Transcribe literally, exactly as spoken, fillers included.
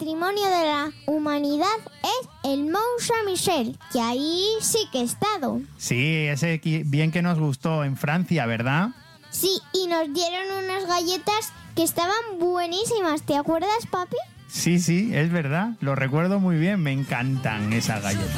Patrimonio de la Humanidad es el Mont Saint-Michel, que ahí sí que he estado. Sí, ese bien que nos gustó en Francia, ¿verdad? Sí, y nos dieron unas galletas que estaban buenísimas. ¿Te acuerdas, papi? Sí, sí, es verdad. Lo recuerdo muy bien. Me encantan esas galletas.